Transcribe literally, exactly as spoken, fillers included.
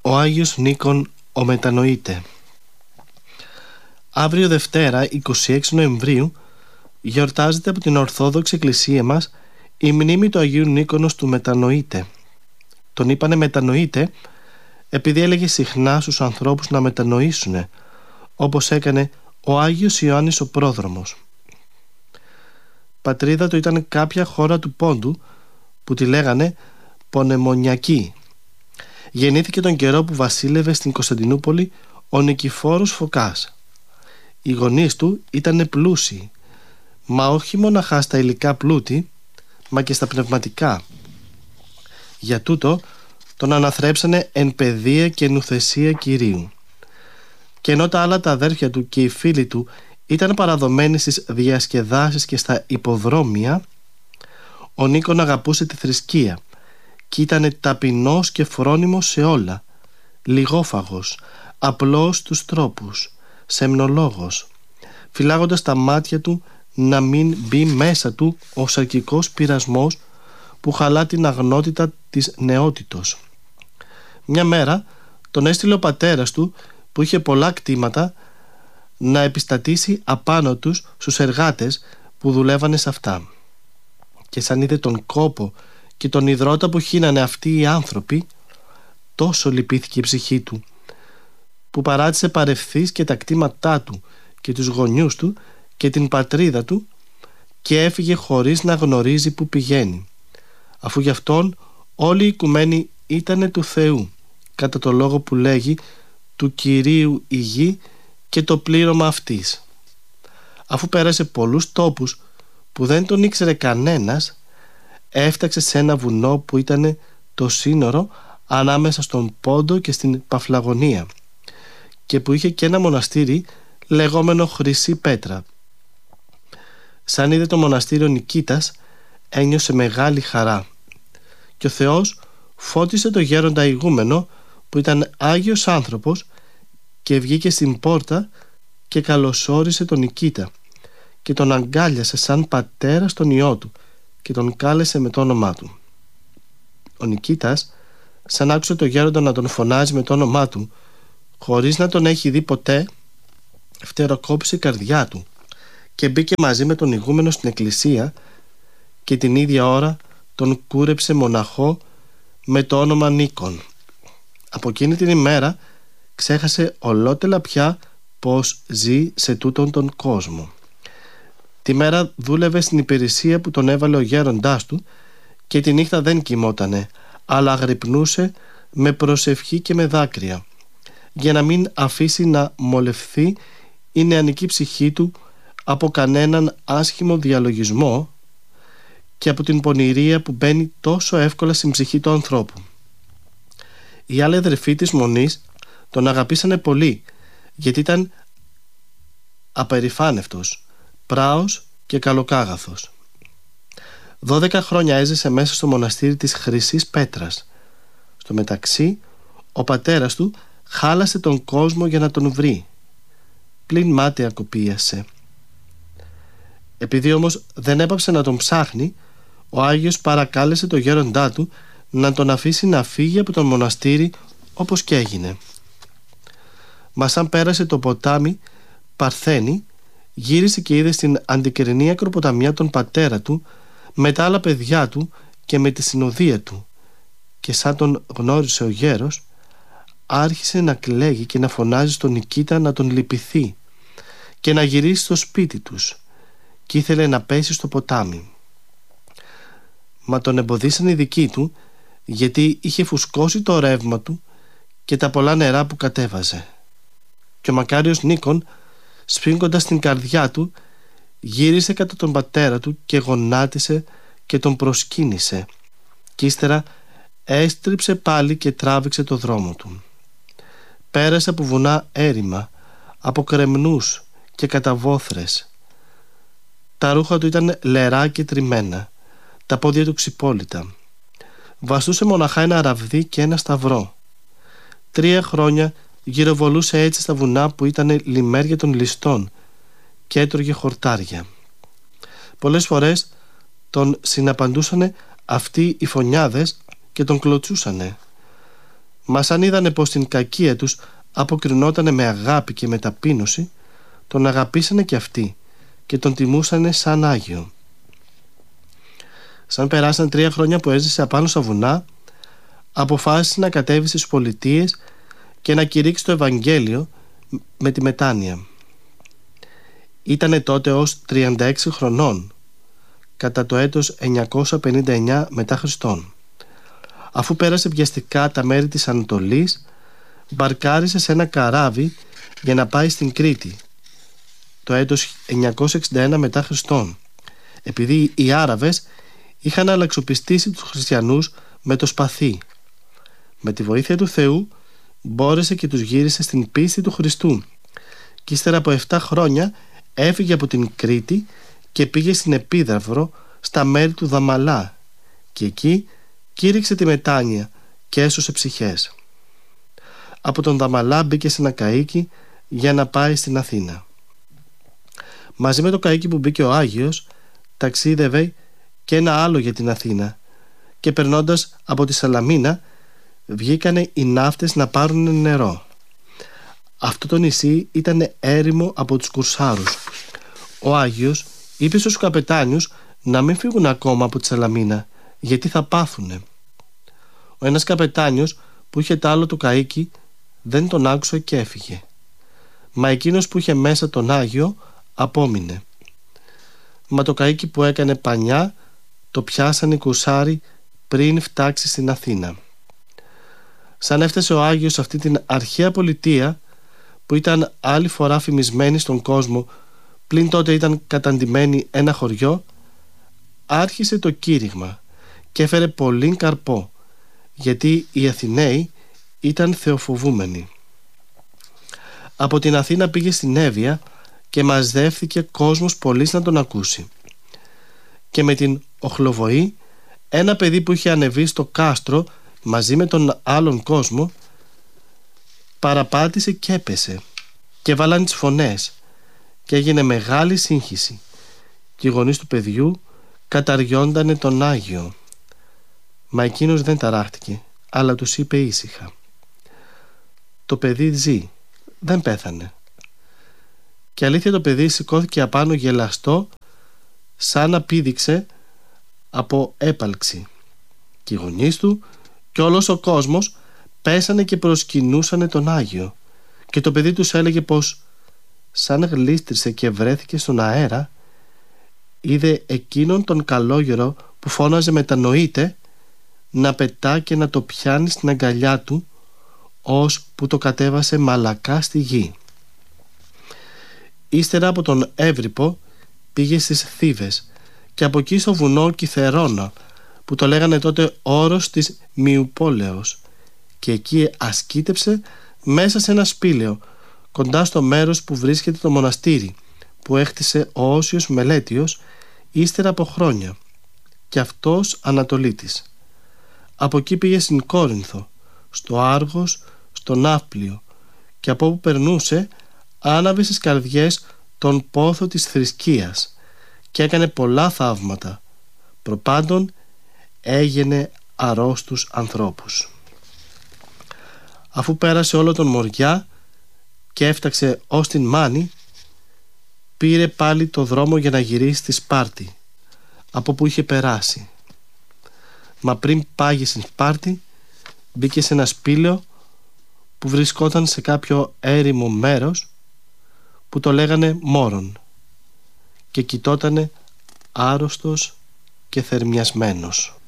Ο Άγιος Νίκον ο Μετανοείτε. Αύριο Δευτέρα, εικοστή έκτη Νοεμβρίου, γιορτάζεται από την Ορθόδοξη Εκκλησία μας η μνήμη του Αγίου Νίκονος του Μετανοείτε. Τον είπανε Μετανοείτε επειδή έλεγε συχνά στους ανθρώπους να μετανοήσουν, όπως έκανε ο Άγιος Ιωάννης ο Πρόδρομος. Πατρίδα του ήταν κάποια χώρα του Πόντου που τη λέγανε Πονεμονιακή. Γεννήθηκε τον καιρό που βασίλευε στην Κωνσταντινούπολη ο Νικηφόρος Φωκάς. Οι γονείς του ήταν πλούσιοι, μα όχι μοναχά στα υλικά πλούτη, μα και στα πνευματικά. Για τούτο τον αναθρέψανε εν παιδεία και νουθεσία Κυρίου. Και ενώ τα άλλα τα αδέρφια του και οι φίλοι του ήταν παραδομένοι στις διασκεδάσεις και στα υποδρόμια, ο Νίκον αγαπούσε τη θρησκεία και ήταν ταπεινός και φρόνιμος σε όλα, λιγόφαγος, απλός στους τρόπους, σεμνολόγος, φυλάγοντας τα μάτια του να μην μπει μέσα του ο σαρκικός πειρασμός που χαλά την αγνότητα της νεότητος. Μια μέρα τον έστειλε ο πατέρας του, που είχε πολλά κτήματα, να επιστατήσει απάνω τους στους εργάτες που δουλεύανε σε αυτά. Και σαν είδε τον κόπο και τον υδρότα που χύνανε αυτοί οι άνθρωποι, τόσο λυπήθηκε η ψυχή του, που παράτησε παρευθύς και τα κτήματά του και τους γονιούς του και την πατρίδα του και έφυγε χωρίς να γνωρίζει που πηγαίνει, αφού γι' αυτόν όλη η οικουμένη ήτανε του Θεού, κατά το λόγο που λέγει του Κυρίου η γη και το πλήρωμα αυτής. Αφού πέρασε πολλούς τόπους που δεν τον ήξερε κανένας, έφταξε σε ένα βουνό που ήταν το σύνορο ανάμεσα στον Πόντο και στην Παφλαγωνία και που είχε και ένα μοναστήρι λεγόμενο Χρυσή Πέτρα. Σαν είδε το μοναστήρι ο Νικήτας, ένιωσε μεγάλη χαρά και ο Θεός φώτισε το γέροντα ηγούμενο, που ήταν Άγιος άνθρωπος, και βγήκε στην πόρτα και καλωσόρισε τον Νικήτα και τον αγκάλιασε σαν πατέρα στον ιό του και τον κάλεσε με το όνομά του. Ο Νικήτας, σαν άκουσε το γέροντα να τον φωνάζει με το όνομά του χωρίς να τον έχει δει ποτέ, φτεροκόπησε η καρδιά του και μπήκε μαζί με τον ηγούμενο στην εκκλησία και την ίδια ώρα τον κούρεψε μοναχό με το όνομα Νίκον. Από εκείνη την ημέρα ξέχασε ολότελα πια πως ζει σε τούτον τον κόσμο. Τη μέρα δούλευε στην υπηρεσία που τον έβαλε ο γέροντάς του και τη νύχτα δεν κοιμότανε, αλλά αγρυπνούσε με προσευχή και με δάκρυα, για να μην αφήσει να μολευθεί η νεανική ψυχή του από κανέναν άσχημο διαλογισμό και από την πονηρία που μπαίνει τόσο εύκολα στην ψυχή του ανθρώπου. Οι άλλοι αδερφοί της Μονής τον αγαπήσανε πολύ, γιατί ήταν απερηφάνευτος, πράος και καλοκάγαθος. Δώδεκα χρόνια έζησε μέσα στο μοναστήρι της Χρυσής Πέτρας. Στο μεταξύ, ο πατέρας του χάλασε τον κόσμο για να τον βρει, πλην μάταια κοπίασε. Επειδή όμως δεν έπαψε να τον ψάχνει, ο Άγιος παρακάλεσε το γέροντά του να τον αφήσει να φύγει από τον μοναστήρι, όπως και έγινε. Μα σαν πέρασε το ποτάμι Παρθένη, γύρισε και είδε στην αντικερινή ακροποταμιά τον πατέρα του με τα άλλα παιδιά του και με τη συνοδεία του, και σαν τον γνώρισε ο γέρος, άρχισε να κλαίγει και να φωνάζει στον Νικήτα να τον λυπηθεί και να γυρίσει στο σπίτι τους, και ήθελε να πέσει στο ποτάμι. Μα τον εμποδίσαν οι δικοί του, γιατί είχε φουσκώσει το ρεύμα του και τα πολλά νερά που κατέβαζε. Και ο μακάριος Νίκον, σφίγγοντας την καρδιά του, γύρισε κατά τον πατέρα του και γονάτισε και τον προσκύνησε, και ύστερα έστριψε πάλι και τράβηξε το δρόμο του. Πέρασε από βουνά έρημα, από κρεμνούς και καταβόθρες. Τα ρούχα του ήταν λερά και τριμμένα, τα πόδια του ξυπόλυτα. Βαστούσε μοναχά ένα ραβδί και ένα σταυρό. Τρία χρόνια γυροβολούσε έτσι στα βουνά που ήταν λιμέρια των ληστών και έτρωγε χορτάρια. Πολλές φορές τον συναπαντούσανε αυτοί οι φωνιάδες και τον κλωτσούσανε. Μα αν είδανε πως την κακία τους αποκρινότανε με αγάπη και με ταπείνωση, τον αγαπήσανε και αυτοί και τον τιμούσανε σαν Άγιο. Σαν περάσαν τρία χρόνια που έζησε απάνω στα βουνά, αποφάσισε να κατέβει στις πολιτείες και να κηρύξει το Ευαγγέλιο με τη μετάνοια. Ήτανε τότε ως τριάντα έξι χρονών, κατά το έτος εννιακόσια πενήντα εννιά μετά Χριστόν. Αφού πέρασε βιαστικά τα μέρη της Ανατολής, μπαρκάρισε σε ένα καράβι για να πάει στην Κρήτη το έτος εννιακόσια εξήντα ένα μετά Χριστόν, επειδή οι Άραβες είχαν αλλαξοπιστήσει τους χριστιανούς με το σπαθί. Με τη βοήθεια του Θεού μπόρεσε και τους γύρισε στην πίστη του Χριστού και ύστερα από επτά χρόνια έφυγε από την Κρήτη και πήγε στην Επίδαυρο στα μέρη του Δαμαλά και εκεί κήρυξε τη μετάνοια και έσωσε ψυχές. Από τον Δαμαλά μπήκε σε ένα καΐκι για να πάει στην Αθήνα. Μαζί με το καΐκι που μπήκε ο Άγιος ταξίδευε και ένα άλλο για την Αθήνα και περνώντας από τη Σαλαμίνα βγήκανε οι ναύτες να πάρουν νερό. Αυτό το νησί ήταν έρημο από τους Κουρσάρους. Ο Άγιος είπε στους καπετάνιους να μην φύγουν ακόμα από τη Σαλαμίνα, γιατί θα πάθουνε. Ο ένας καπετάνιος που είχε τ' άλλο το καΐκι δεν τον άκουσε και έφυγε. Μα εκείνος που είχε μέσα τον Άγιο απόμεινε. Μα το καΐκι που έκανε πανιά το πιάσανε οι Κουρσάροι πριν φτάξει στην Αθήνα. Σαν έφτασε ο Άγιος σε αυτή την αρχαία πολιτεία που ήταν άλλη φορά φημισμένη στον κόσμο, πλην τότε ήταν καταντημένη ένα χωριό, άρχισε το κήρυγμα και έφερε πολύ καρπό, γιατί οι Αθηναίοι ήταν θεοφοβούμενοι. Από την Αθήνα πήγε στην Εύβοια και μαζεύθηκε κόσμος πολύς να τον ακούσει. Και με την Οχλοβοή, ένα παιδί που είχε ανεβεί στο κάστρο μαζί με τον άλλον κόσμο, παραπάτησε και έπεσε και βάλαν τις φωνές και έγινε μεγάλη σύγχυση και οι γονείς του παιδιού καταριόντανε τον Άγιο. Μα εκείνος δεν ταράχτηκε, αλλά τους είπε ήσυχα: το παιδί ζει, δεν πέθανε. Και αλήθεια το παιδί σηκώθηκε απάνω γελαστό, σαν να πήδηξε από έπαλξη, και οι γονείς του και όλος ο κόσμος πέσανε και προσκυνούσανε τον Άγιο, και το παιδί τους έλεγε πως σαν γλίστρισε και βρέθηκε στον αέρα, είδε εκείνον τον καλόγερο που φώναζε μετανοείται να πετά και να το πιάνει στην αγκαλιά του, ως που το κατέβασε μαλακά στη γη. Ύστερα από τον Εύρυπο πήγε στις Θήβες και από εκεί στο βουνό Κιθερώνα, που το λέγανε τότε όρος της Μιουπόλεως, και εκεί ασκήτεψε μέσα σε ένα σπήλαιο κοντά στο μέρος που βρίσκεται το μοναστήρι που έχτισε ο Όσιος Μελέτιος ύστερα από χρόνια, και αυτός Ανατολίτης. Από εκεί πήγε στην Κόρινθο, στο Άργος, στο Ναύπλιο, και από όπου περνούσε άναβε στις καρδιές τον πόθο της θρησκείας και έκανε πολλά θαύματα. Προπάντων έγαινε αρρώστους ανθρώπους. Αφού πέρασε όλο τον Μοριά και έφταξε ως την Μάνη, πήρε πάλι το δρόμο για να γυρίσει στη Σπάρτη, από που είχε περάσει. Μα πριν πάγει στην Σπάρτη, μπήκε σε ένα σπήλαιο που βρισκόταν σε κάποιο έρημο μέρος που το λέγανε Μόρον, και κοιτότανε άρρωστος και θερμιασμένος.